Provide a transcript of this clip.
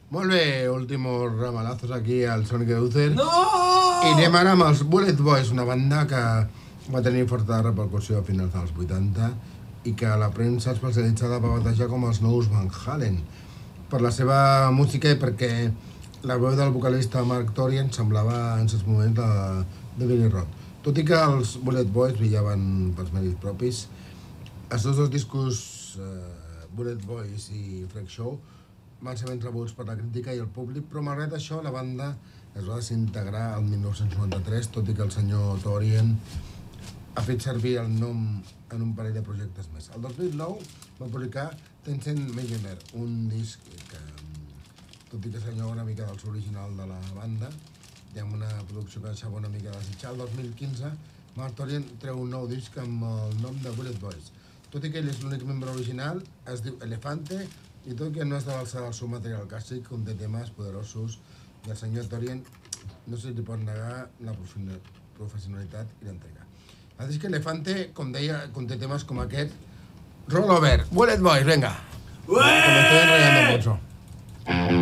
Molt bé, últimos ramalazos aquí al Sonic Youth. No! I anem ara amb els Bullet Boys, una banda que va tenir forta repercussió a finals dels 80 i que la premsa especialitzada va batejar com els nous Van Halen per la seva música i perquè la veu del vocalista Mark Torien semblava en certs moments de Billy Roth. Tot i que els Bullet Boys brillaven pels mèrits propis, els dos discos Bullet Boys i Freak Show van ser ben rebuts per la crítica i el públic, però malgrat això la banda es va desintegrar el 1993, tot i que el senyor Torien ha fet servir el nom en un parell de projectes més. El 2009 va publicar Tencent Millionaire, un disc que, tot i que s'allunya una mica del original de la banda, i amb una producció que deixava una mica desitjar. El 2015, Mark Torien treu un nou disc amb el nom de Bullet Boys. Tot i que ell és l'únic membre original, es diu Elefante, i tot que no és de l'alçada del seu material clàssic, conté temes poderosos, i el senyor Torien no se li pot negar la professionalitat i l'entrega. El disc Elefante, com deia, conté temes com aquest, Roll Over, Bullet Boys, venga. Com estoy enrollando mucho.